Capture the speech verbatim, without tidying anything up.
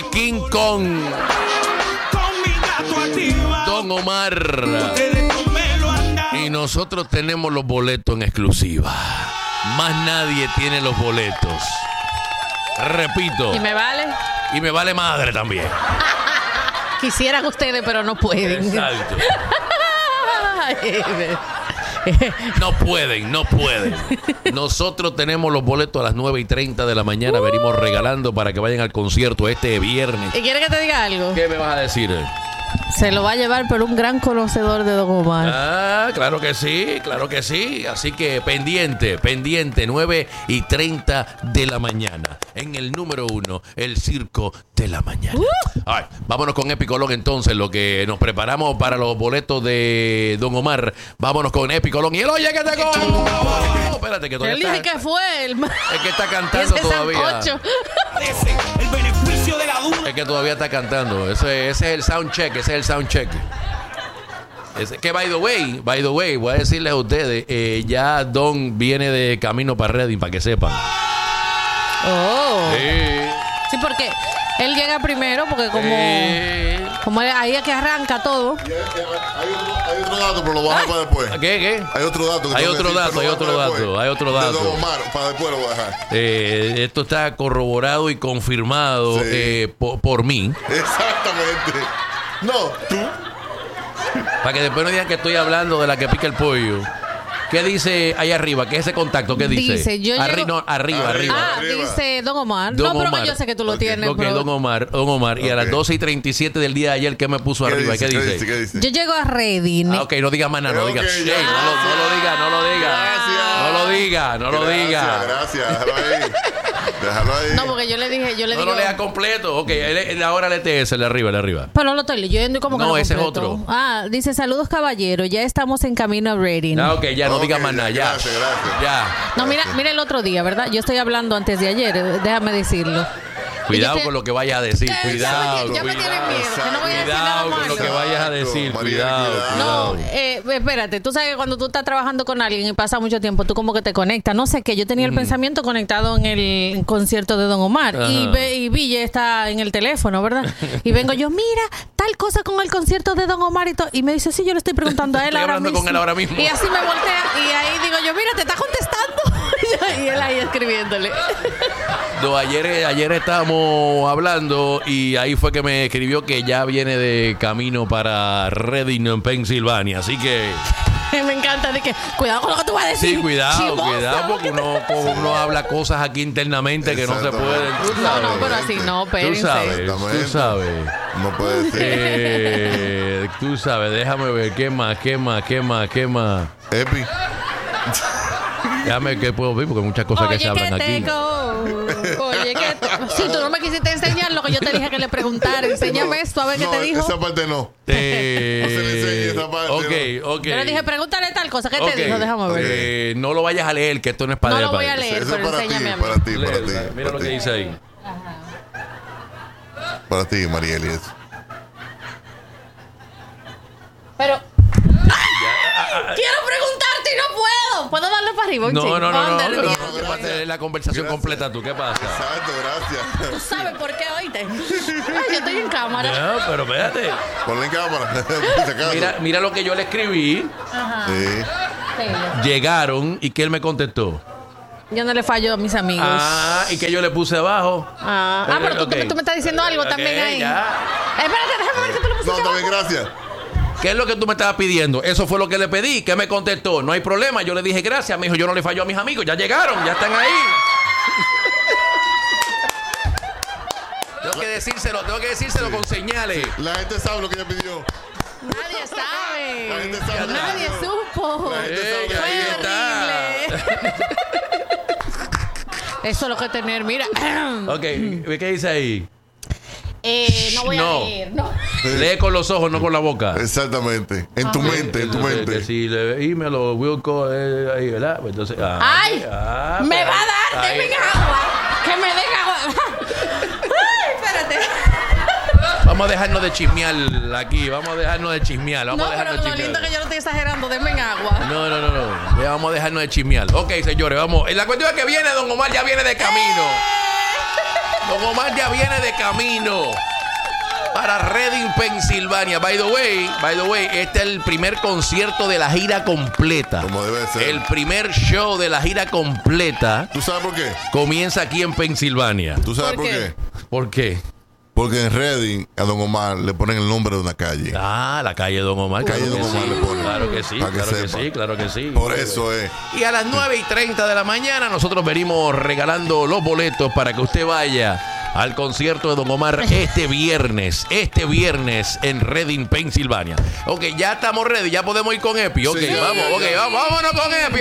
el King Kong, Don Omar. Y nosotros tenemos los boletos en exclusiva. Más nadie tiene los boletos. Repito. ¿Y me vale? Y me vale madre también. Quisieran ustedes, pero no pueden. Exacto. No pueden, no pueden. Nosotros tenemos los boletos a las nueve y treinta de la mañana. Uh. Venimos regalando para que vayan al concierto este viernes. ¿Y quieres que te diga algo? ¿Qué me vas a decir? Se lo va a llevar por un gran conocedor de Don Omar. Ah, claro que sí, claro que sí. Así que pendiente, pendiente, nueve y treinta de la mañana. En el número uno, el Circo de la Mañana. Uh. Right, vámonos con Epicolón entonces, lo que nos preparamos para los boletos de Don Omar. Vámonos con Epicolón. Y el oye que te con... Oh, espérate, que todavía Él está... dije que fue el... Es que está cantando todavía. El beneficio de la duda. Es que todavía está cantando. Ese, ese es el sound check, ese es el sound check. Ese, que by the way, by the way, voy a decirles a ustedes, eh, ya Don viene de camino para Reading, para que sepan. Oh. Sí. Sí, porque él llega primero, porque como, Sí. como ahí es que arranca todo. Hay, hay, otro, hay otro dato, pero lo bajo para después. ¿Qué? ¿Qué? Hay otro dato. Que Hay tengo otro que decir, dato, pero hay lo otro bajo para dato, después. hay otro dato. De Don Omar, para después lo voy a dejar. Eh, esto está corroborado y confirmado Sí. eh, por, por mí. Exactamente. No, tú. Para que después no digan que estoy hablando de la que pica el pollo. ¿Qué dice ahí arriba? ¿Qué es ese contacto? ¿Qué dice? Dice, yo Arri- llego- no, arriba, arriba. Ah, arriba. dice Don Omar. Don no, pero Omar. que yo sé que tú lo Ok, tienes. Ok, pero- Don Omar, Don Omar. Y a las Ok. doce y treinta y siete del día de ayer, ¿qué me puso ¿Qué arriba? dice? ¿Qué ¿Qué dice? dice? ¿Qué dice? Yo llego a Reading. Ah, ok, no diga más nada, no Ok, diga. ya. Ey, no, lo, no lo diga, no lo diga. Gracias. No lo diga, no lo Gracias, diga. Gracias, déjalo ahí. Déjalo ahí. No, porque yo le dije, yo le No digo. lo lea completo. Ok, él- él ahora léete ese, el de arriba, el de arriba. Pero no lo estoy leyendo y como que No, lo ese es completo. otro. Ah, dice, saludos caballero, ya estamos en camino a Reading. Ah, ok, ya no Ok, diga más ya, nada, ya. gracias, gracias. Ya. No, mira, mira el otro día, ¿verdad? Yo estoy hablando antes de ayer, eh, déjame decirlo. Cuidado Y yo con te- lo que vayas a decir, Ya me cuidado. tiene- ya me tienen miedo, que no voy a decir nada Cuidado con lo que malo. vayas a decir, María, cuidado, cuidado. No, eh, espérate, tú sabes que cuando tú estás trabajando con alguien y pasa mucho tiempo, tú como que te conectas. No sé qué, yo tenía el pensamiento conectado en el concierto de Don Omar Ajá. y, ve, y Ville está en el teléfono, ¿verdad? Y vengo yo, mira, tal cosa con el concierto de Don Omar y todo. Y me dice, sí, yo le estoy preguntando a él Estoy ahora hablando mismo. con él ahora mismo. Y así me voltea y ahí digo yo, mira, te está contestando. Y él ahí escribiéndole. No, ayer, ayer estábamos hablando y ahí fue que me escribió que ya viene de camino para Reading, en Pensilvania. Así que, Me encanta de que, cuidado con lo que tú vas a decir. sí, cuidado, Chimosa, cuidado, porque uno, uno habla cosas aquí internamente que no se Exactamente. pueden. Tú No, sabes. no, pero así no, Tú espérense. sabes, tú Exactamente. sabes. No puede ser. Eh, tú sabes, déjame ver qué más, qué más, qué más, qué más. Epi. Déjame ver qué puedo ver porque hay muchas cosas Oye, que se hablan que aquí. tengo. Oye, que te- si tú no me quisiste enseñar lo que yo te dije que le preguntara, enséñame esto a ver qué No, te dijo. esa parte no. Eh, No se le enseñe esa parte, ok, ok. Yo le dije, pregúntale tal cosa. ¿Qué Ok, te dijo? Déjame ver. eh, no lo vayas a leer, que esto no es para No lo para- voy a leer. Eso pero es para ti, enséñame a mí. para ti, para Léela, ti. Mira para lo que ti. dice ahí. Para ti, Mariel. y eso. Pero. ¡Ay! Quiero preguntarte y no puedo. ¿Puedo darle para arriba? un No, chico? no, no, no, Anda, no, niña. no, que para tener la conversación Gracias. completa tú, ¿qué pasa? Exacto, ¿Tú gracias. sabes por qué oíste? Ay, yo estoy en cámara. No, pero espérate. Ponle en cámara. por si acaso. Mira, mira lo que yo le escribí. Ajá. Sí. Sí. Llegaron y que él me contestó. Yo no le fallo a mis amigos. Ah, y que yo le puse abajo. Ah, ah, pero tú, Ok. tú me estás diciendo algo Ok, también ahí. ya. Eh, espérate, déjame ver que tú le pusiste No, está bien, abajo. gracias. ¿Qué es lo que tú me estabas pidiendo? Eso fue lo que le pedí. ¿Qué me contestó? No hay problema. Yo le dije gracias. Me dijo, yo no le fallo a mis amigos. Ya llegaron, ya están ahí. Tengo que decírselo, tengo que decírselo con señales. La gente sabe lo que ella pidió. Nadie sabe. La gente sabe lo que Nadie pidió. supo. La gente sabe Ey, lo que ahí pidió. está. Horrible. Eso es lo que tener, mira. Ok, ¿qué dice ahí? Eh, no voy No. a leer, no. Lee con los ojos, no con la boca. Exactamente. En tu mente, en tu Que- que mente. si le email Wilco eh, ahí, ¿verdad? Pues entonces, ah, ¡Ay! ah, ¡Me pero- va a dar! ahí- ¡Denme agua! ¡Que me den agua! ¡Ay, espérate! Vamos a dejarnos de chismear aquí. Vamos a dejarnos de chismear. Vamos No, a pero dejarnos de lo lindo chismear. que yo no estoy exagerando. Denme agua. No, no, no, no. Ya vamos a dejarnos de chismear. Ok, señores, vamos. La cuestión es que viene Don Omar, ya viene de camino. Don Omar ya viene de camino para Reading, Pensilvania. By the way, by the way, este es el primer concierto de la gira completa. Como debe ser. El primer show de la gira completa ¿Tú sabes por qué? comienza aquí en Pensilvania. ¿Tú sabes ¿Por por qué? qué? ¿Por qué? Porque en Reading a Don Omar le ponen el nombre de una calle. Ah, la calle Don Omar. Calle claro Don que Omar sí, le ponen. Claro que sí, Para que claro que sepa. sí, claro que sí. Por eso es. Y a las nueve y treinta de la mañana nosotros venimos regalando los boletos para que usted vaya al concierto de Don Omar este viernes, este viernes en Reading, Pensilvania. Ok, ya estamos ready, ya podemos ir con Epi. Ok, Sí, ya, vamos, ya, ok, ya. vamos, vámonos con Epi.